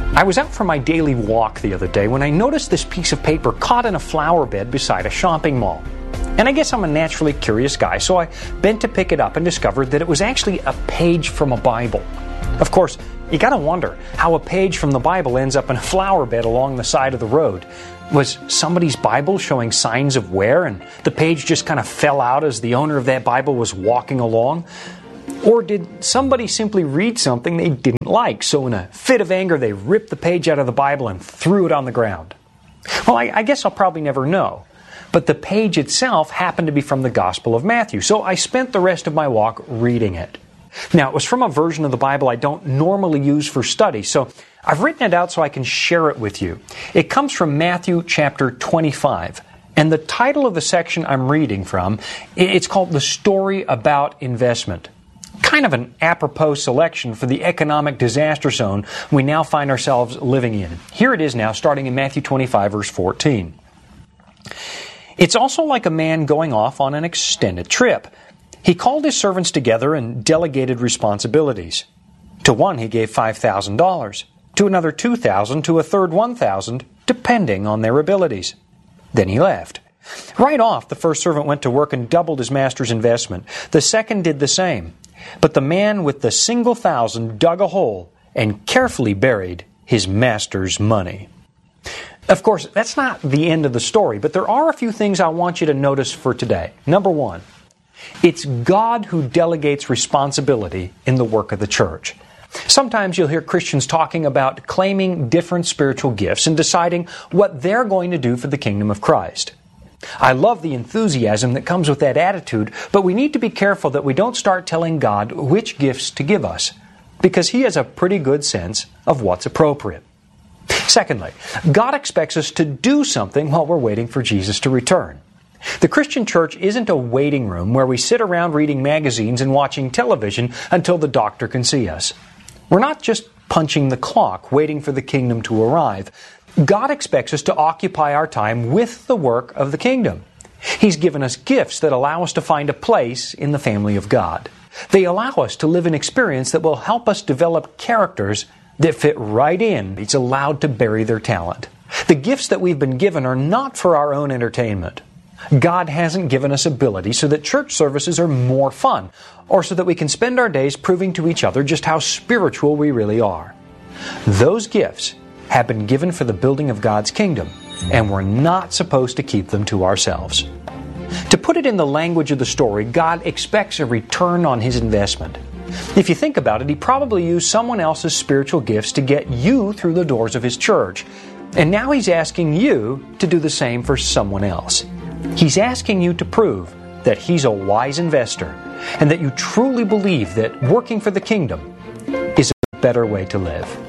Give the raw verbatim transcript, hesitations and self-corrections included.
I was out for my daily walk the other day when I noticed this piece of paper caught in a flower bed beside a shopping mall. And I guess I'm a naturally curious guy, so I bent to pick it up and discovered that it was actually a page from a Bible. Of course, you gotta wonder how a page from the Bible ends up in a flower bed along the side of the road. Was somebody's Bible showing signs of wear and the page just kind of fell out as the owner of that Bible was walking along? Or did somebody simply read something they didn't like, so in a fit of anger they ripped the page out of the Bible and threw it on the ground? Well, I, I guess I'll probably never know. But the page itself happened to be from the Gospel of Matthew, so I spent the rest of my walk reading it. Now, it was from a version of the Bible I don't normally use for study, so I've written it out so I can share it with you. It comes from Matthew chapter twenty-five, and the title of the section I'm reading from, it's called The Story About Investment. Kind of an apropos selection for the economic disaster zone we now find ourselves living in. Here it is now, starting in Matthew twenty-five, verse fourteen. It's also like a man going off on an extended trip. He called his servants together and delegated responsibilities. To one he gave five thousand dollars, to another two thousand dollars, to a third one thousand dollars, depending on their abilities. Then he left. Right off, the first servant went to work and doubled his master's investment. The second did the same. But the man with the single thousand dug a hole and carefully buried his master's money. Of course, that's not the end of the story, but there are a few things I want you to notice for today. Number one, it's God who delegates responsibility in the work of the church. Sometimes you'll hear Christians talking about claiming different spiritual gifts and deciding what they're going to do for the kingdom of Christ. I love the enthusiasm that comes with that attitude, but we need to be careful that we don't start telling God which gifts to give us, because He has a pretty good sense of what's appropriate. Secondly, God expects us to do something while we're waiting for Jesus to return. The Christian church isn't a waiting room where we sit around reading magazines and watching television until the doctor can see us. We're not just punching the clock, waiting for the kingdom to arrive. God expects us to occupy our time with the work of the kingdom. He's given us gifts that allow us to find a place in the family of God. They allow us to live an experience that will help us develop characters that fit right in. He's allowed to bury their talent. The gifts that we've been given are not for our own entertainment. God hasn't given us ability so that church services are more fun, or so that we can spend our days proving to each other just how spiritual we really are. Those gifts have been given for the building of God's kingdom, and we're not supposed to keep them to ourselves. To put it in the language of the story, God expects a return on His investment. If you think about it, He probably used someone else's spiritual gifts to get you through the doors of His church, and now He's asking you to do the same for someone else. He's asking you to prove that He's a wise investor and that you truly believe that working for the kingdom is a better way to live.